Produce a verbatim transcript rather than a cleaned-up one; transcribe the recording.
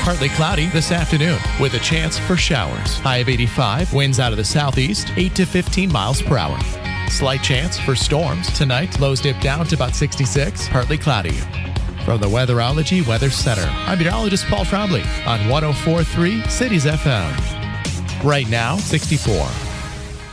Partly cloudy this afternoon with a chance for showers. High of eighty-five, winds out of the southeast, eight to fifteen miles per hour. Slight chance for storms tonight. Lows dip down to about sixty-six, partly cloudy. From the Weatherology Weather Center, I'm meteorologist Paul Trombley on one oh four point three Cities F M. Right now, sixty-four.